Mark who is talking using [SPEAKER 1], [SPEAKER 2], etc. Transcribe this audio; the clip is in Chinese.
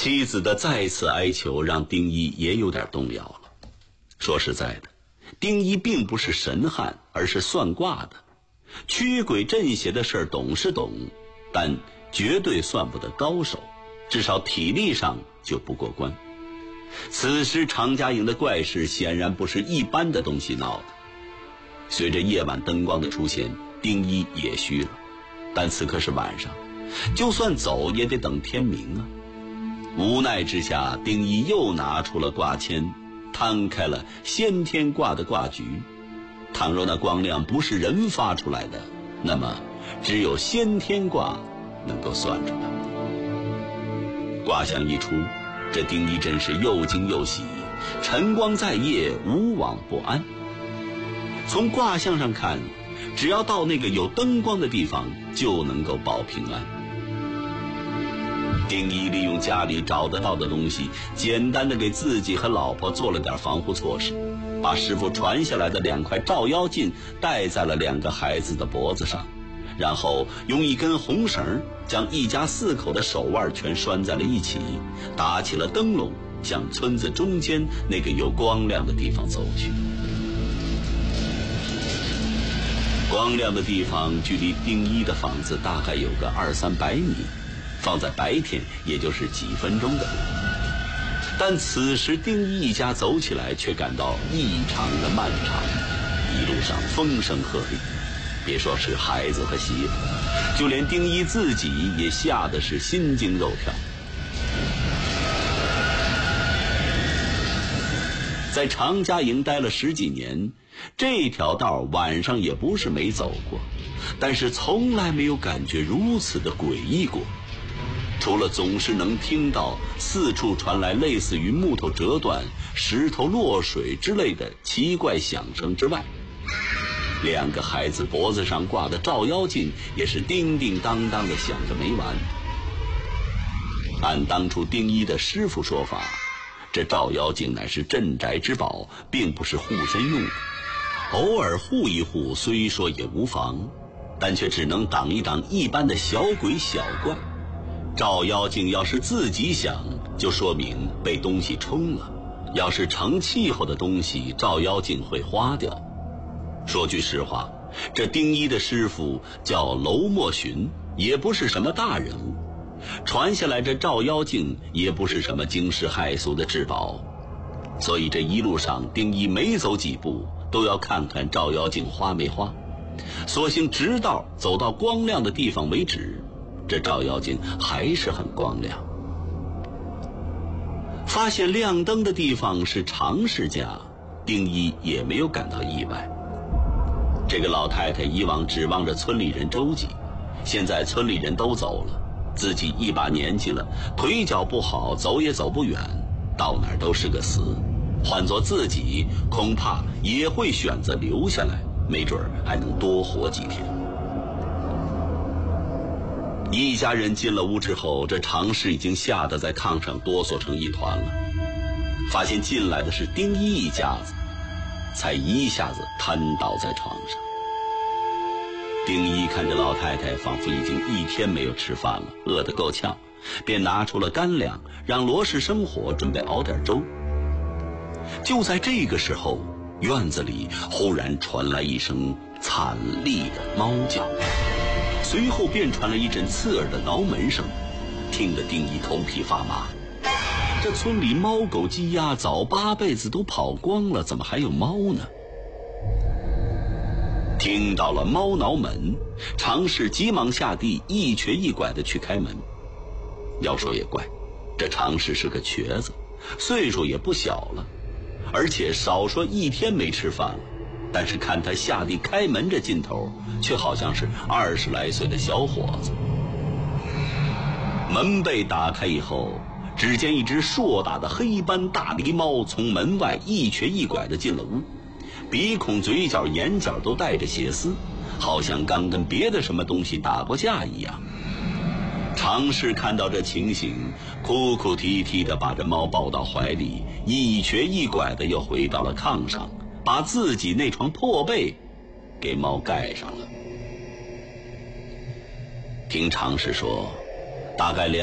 [SPEAKER 1] 妻子的再次哀求让丁一也有点动摇了。说实在的，丁一并不是神汉，而是算卦的，驱鬼镇邪的事懂是懂，但绝对算不得高手，至少体力上就不过关。此时常家营的怪事显然不是一般的东西闹的。随着夜晚灯光的出现，丁一也虚了，但此刻是晚上，就算走也得等天明啊。无奈之下，丁一又拿出了卦签，摊开了先天卦的卦局。倘若那光亮不是人发出来的，那么只有先天卦能够算出来。卦象一出，这丁一真是又惊又喜，晨光在夜，无往不安。从卦象上看，只要到那个有灯光的地方，就能够保平安。丁一利用家里找得到的东西，简单的给自己和老婆做了点防护措施，把师傅传下来的2块照妖镜戴在了2个孩子的脖子上，然后用一根红绳将一家4口的手腕全拴在了一起，打起了灯笼，向村子中间那个有光亮的地方走去。光亮的地方距离丁一的房子大概有个200-300米，放在白天也就是几分钟的路。但此时丁一一家走起来却感到异常的漫长，一路上风声鹤唳，别说是孩子和媳妇，就连丁一自己也吓得是心惊肉跳。在常家营待了10几年，这条道晚上也不是没走过，但是从来没有感觉如此的诡异过。除了总是能听到四处传来类似于木头折断、石头落水之类的奇怪响声之外，2个孩子脖子上挂的照妖镜也是叮叮当当的响着没完。按当初丁一的师傅说法，这照妖镜乃是镇宅之宝，并不是护身用的，偶尔护一护虽说也无妨，但却只能挡一挡一般的小鬼小怪。照妖镜要是自己响，就说明被东西冲了，要是成气候的东西，照妖镜会花掉。说句实话，这丁一的师傅叫娄墨寻，也不是什么大人物，传下来这照妖镜也不是什么惊世骇俗的至宝，所以这一路上丁一每走几步都要看看照妖镜花没花，索性直到走到光亮的地方为止，这照妖镜还是很光亮。发现亮灯的地方是常氏家，丁一也没有感到意外。这个老太太以往指望着村里人周济，现在村里人都走了，自己一把年纪了，腿脚不好，走也走不远，到哪儿都是个死，换做自己恐怕也会选择留下来，没准还能多活几天。一家人进了屋之后，这常氏已经吓得在炕上哆嗦成一团了，发现进来的是丁一一家子，才一下子瘫倒在床上。丁一看着老太太仿佛已经1天没有吃饭了，饿得够呛，便拿出了干粮，让罗氏生火准备熬点粥。就在这个时候，院子里忽然传来一声惨厉的猫叫，随后便传来一阵刺耳的挠门声，听得丁一头皮发麻。这村里猫狗鸡鸭早8辈子都跑光了，怎么还有猫呢？听到了猫挠门，常氏急忙下地，一瘸一拐地去开门。要说也怪，这常氏是个瘸子，岁数也不小了，而且少说1天没吃饭了，但是看他下地开门这劲头，却好像是20来岁的小伙子。门被打开以后，只见一只硕大的黑斑大狸猫从门外一瘸一拐地进了屋，鼻孔嘴角眼角都带着血丝，好像刚跟别的什么东西打过架一样。常氏看到这情形，哭哭啼啼地把这猫抱到怀里，一瘸一拐地又回到了炕上，把自己那床破被给猫盖上了。听常氏说，大概